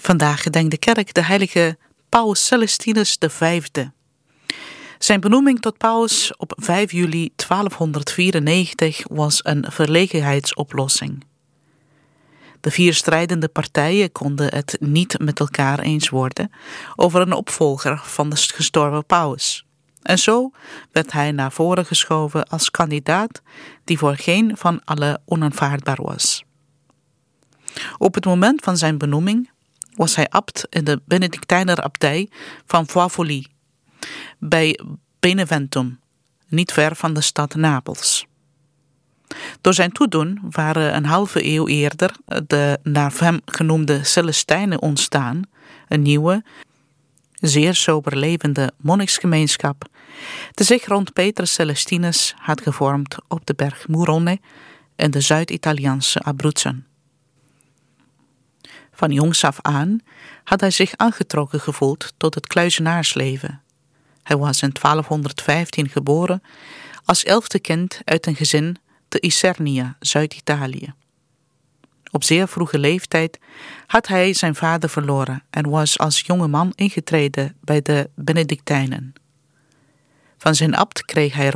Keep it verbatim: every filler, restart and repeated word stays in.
Vandaag gedenkt de kerk de heilige Paus Celestinus de Vijfde. Zijn benoeming tot paus op vijf juli twaalfhonderdvierennegentig was een verlegenheidsoplossing. De vier strijdende partijen konden het niet met elkaar eens worden over een opvolger van de gestorven paus. En zo werd hij naar voren geschoven als kandidaat die voor geen van allen onaanvaardbaar was. Op het moment van zijn benoeming was hij abt in de Benedictijnerabdij van Foivoli, bij Beneventum, niet ver van de stad Napels. Door zijn toedoen waren een halve eeuw eerder de naar hem genoemde Celestijnen ontstaan, een nieuwe, zeer sober levende monniksgemeenschap, die zich rond Petrus Celestinus had gevormd op de berg Morone in de Zuid-Italiaanse Abruzzen. Van jongs af aan had hij zich aangetrokken gevoeld tot het kluizenaarsleven. Hij was in twaalfhonderdvijftien geboren als elfde kind uit een gezin te Isernia, Zuid-Italië. Op zeer vroege leeftijd had hij zijn vader verloren en was als jonge man ingetreden bij de Benedictijnen. Van zijn abt kreeg hij